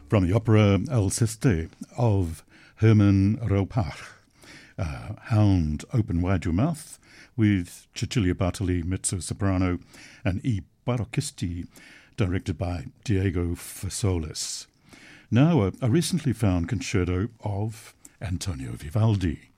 From the opera Alceste of Herman Ropach, Hound, Open Wide Your Mouth, with Cecilia Bartoli, mezzo-soprano, and I Barocchisti, directed by Diego Fasolis. Now, a recently found concerto of Antonio Vivaldi.